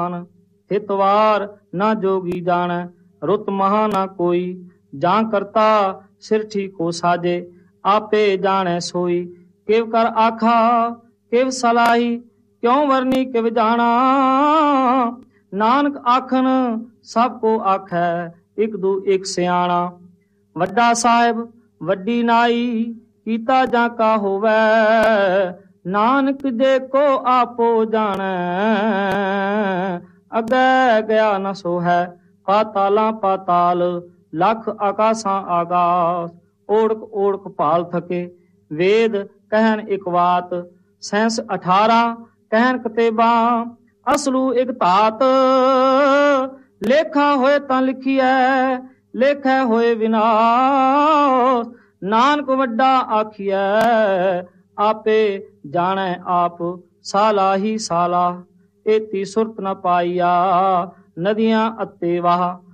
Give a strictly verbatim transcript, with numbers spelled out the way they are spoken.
हितवार ना जोगी जाने, रुत महा ना कोई। जां करता सिर ठीको साजे, आपे जाने सोई। किव कर आखा किव सलाही, क्यों वरनी किव जाना। नानक आखन सब को आखै, एक दू एक सियाणा। वड्डा साहिब वड्डी नाई, कीता जां का होवै। नानक जे को आपो जाने, अगे गया न सो है। पाताला पाताल, लख आकाशां आकाश। ओढ़क ओढ़क भाल थके, वेद कहन एक बात। सैंस अठारह कहन कतेबा, असलू एक धात। लेखा होए तां लिखिए, लेखै होए विनाश। नानक वड्डा आखिए, आपे जाने आप। साला ही साला, एती सुरत न पाईया, नदियां अते वाह।